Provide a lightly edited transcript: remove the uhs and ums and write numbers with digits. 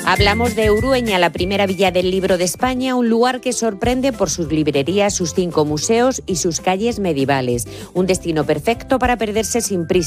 Hablamos de Urueña, la primera villa del libro de España, un lugar que sorprende por sus librerías, sus 5 museos y sus calles medievales. Un destino perfecto para perderse sin prisa.